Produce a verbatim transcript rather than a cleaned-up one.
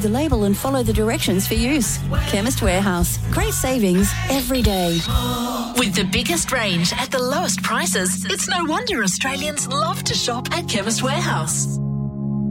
the label and follow the directions for use. Chemist Warehouse. Great savings every day. With the biggest range at the lowest prices, it's no wonder Australians love to shop at Chemist Warehouse.